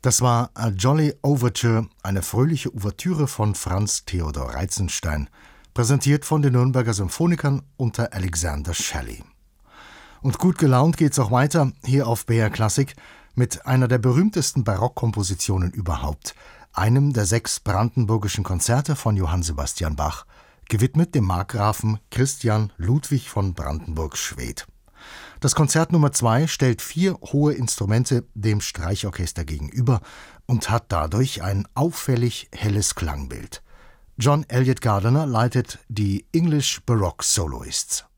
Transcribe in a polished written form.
Das war A Jolly Overture, eine fröhliche Ouvertüre von Franz Theodor Reitzenstein, präsentiert von den Nürnberger Symphonikern unter Alexander Shelley. Und gut gelaunt geht's auch weiter hier auf BR Klassik mit einer der berühmtesten Barockkompositionen überhaupt, einem der 6 brandenburgischen Konzerte von Johann Sebastian Bach, gewidmet dem Markgrafen Christian Ludwig von Brandenburg-Schwedt. Das Konzert Nummer 2 stellt 4 hohe Instrumente dem Streichorchester gegenüber und hat dadurch ein auffällig helles Klangbild. John Elliott Gardiner leitet die English Baroque Soloists.